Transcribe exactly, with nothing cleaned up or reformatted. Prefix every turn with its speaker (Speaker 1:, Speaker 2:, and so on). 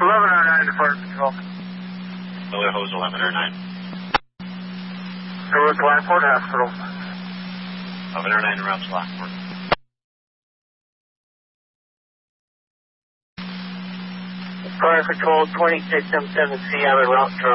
Speaker 1: eleven oh nine to Fire Control.
Speaker 2: Miller Hose eleven oh nine.
Speaker 1: Go to Blackford Hospital.
Speaker 2: eleven oh nine around Blackford.
Speaker 1: Fire Control twenty-six M seven C, I'm in route